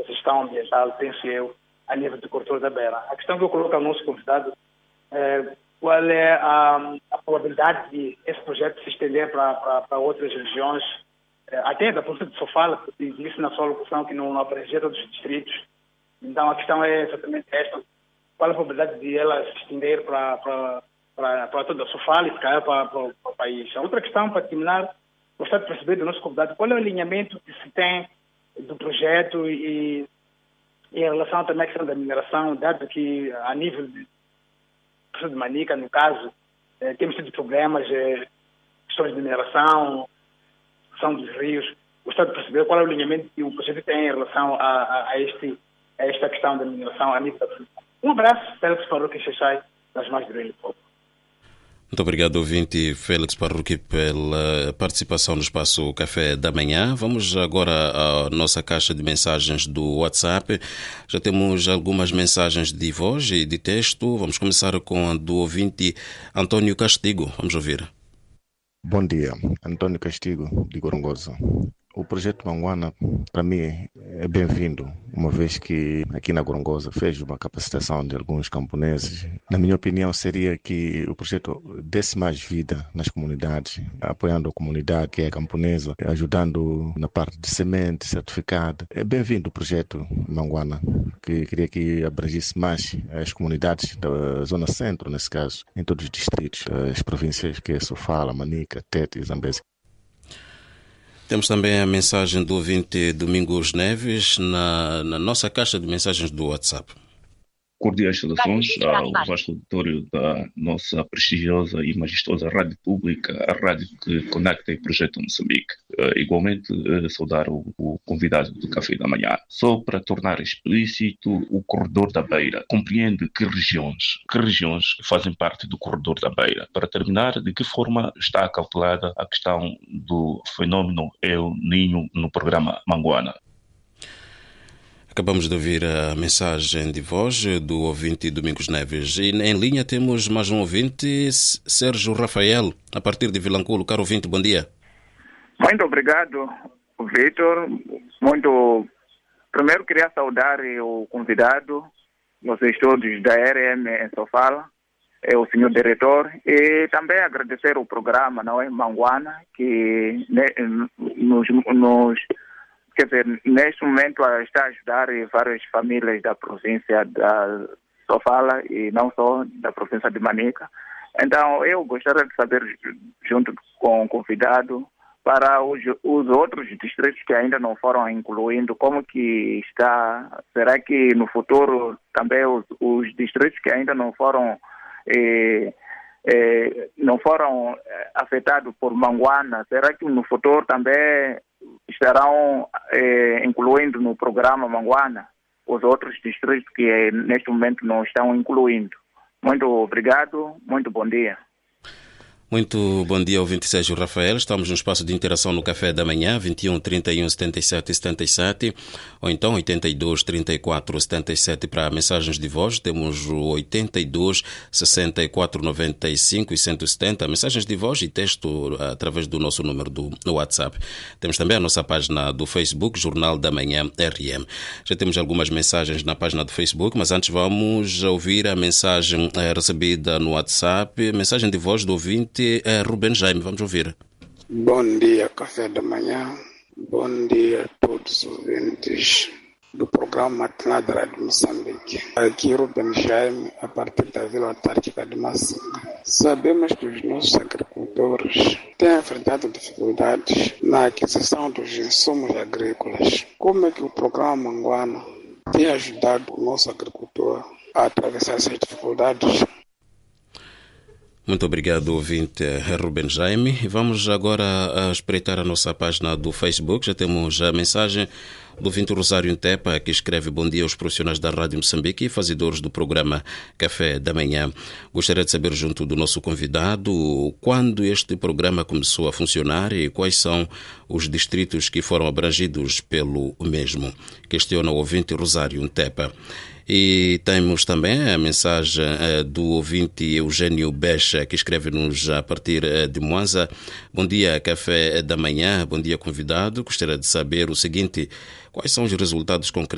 gestão ambiental, penso eu, a nível do corredor da Beira. A questão que eu coloco ao nosso convidado é qual é a probabilidade de esse projeto se estender para outras regiões, até da província de Sofala, porque disse na sua locução que não abrangia todos os distritos. Então a questão é exatamente esta: qual a probabilidade de ela se estender para toda a Sofala e se calhar para o país. A outra questão, para terminar, gostaria de perceber do nosso convidado qual é o alinhamento que se tem do projeto e em relação também à questão da mineração, dado que a nível de Manica, no caso, temos tido problemas, questões de mineração, são dos rios. Gostaria de perceber qual é o alinhamento que o projeto tem em relação a esta questão da mineração a nível da produção. Um abraço, Félix Parruque Xaxai, das mais de Rio Povo. Muito obrigado, ouvinte Félix Parruque, pela participação no Espaço Café da Manhã. Vamos agora à nossa caixa de mensagens do WhatsApp. Já temos algumas mensagens de voz e de texto. Vamos começar com a do ouvinte Antônio Castigo. Vamos ouvir. Bom dia, Antônio Castigo, de Gorongosa. O projeto Manguana, para mim, é bem-vindo, uma vez que aqui na Gorongosa fez uma capacitação de alguns camponeses. Na minha opinião, seria que o projeto desse mais vida nas comunidades, apoiando a comunidade que é camponesa, ajudando na parte de semente, certificado. É bem-vindo o projeto Manguana, que queria que abrangisse mais as comunidades da Zona Centro, nesse caso, em todos os distritos, as províncias que é Sofala, Manica, Tete e Zambésia. Temos também a mensagem do ouvinte Domingos Neves na nossa caixa de mensagens do WhatsApp. Cordiais saudações ao vasto auditório da nossa prestigiosa e majestosa Rádio Pública, a rádio que conecta e projeta Moçambique. Igualmente, saudar o convidado do Café da Manhã. Só para tornar explícito, o Corredor da Beira compreende que regiões fazem parte do Corredor da Beira. Para terminar, de que forma está calculada a questão do fenômeno El Niño no programa Manguana? Acabamos de ouvir a mensagem de voz do ouvinte Domingos Neves. E em linha temos mais um ouvinte, Sérgio Rafael, a partir de Vilanculo. Caro ouvinte, bom dia. Muito obrigado, Vitor. Primeiro queria saudar o convidado, nos estudos da RM em Sofala, o senhor diretor, e também agradecer o programa, não é, Manguana, que quer dizer, neste momento está a ajudar várias famílias da província da Sofala e não só da província de Manica. Então, eu gostaria de saber, junto com o convidado, para os outros distritos que ainda não foram incluindo, como que está? Será que no futuro também os distritos que ainda não foram afetados por Manguana, será que no futuro também estarão incluindo no programa Manguana os outros distritos que neste momento não estão incluindo? Muito obrigado, muito bom dia. Muito bom dia, ouvinte Sérgio Rafael. Estamos no espaço de interação no Café da Manhã, 21 31 77 77, ou então 82 34 77 para mensagens de voz. Temos o 82 64 95 e 170, mensagens de voz e texto através do nosso número do WhatsApp. Temos também a nossa página do Facebook, Jornal da Manhã RM. Já temos algumas mensagens na página do Facebook, mas antes vamos ouvir a mensagem recebida no WhatsApp, mensagem de voz do ouvinte Ruben Jaime. Vamos ouvir. Bom dia, Café da Manhã. Bom dia a todos os ouvintes do programa Matinal da Rádio Moçambique. Aqui Ruben Jaime, a partir da Vila Autárquica de Massinga. Sabemos que os nossos agricultores têm enfrentado dificuldades na aquisição dos insumos agrícolas. Como é que o programa Manguana tem ajudado o nosso agricultor a atravessar essas dificuldades? Muito obrigado, ouvinte Ruben Jaime. Vamos agora espreitar a nossa página do Facebook. Já temos a mensagem do ouvinte Rosário Ntepa, que escreve: bom dia aos profissionais da Rádio Moçambique e fazedores do programa Café da Manhã. Gostaria de saber, junto do nosso convidado, quando este programa começou a funcionar e quais são os distritos que foram abrangidos pelo mesmo. Questiona o ouvinte Rosário Ntepa. E temos também a mensagem do ouvinte Eugênio Becha, que escreve-nos a partir de Mwanza. Bom dia, Café da Manhã. Bom dia, convidado. Gostaria de saber o seguinte: quais são os resultados concretos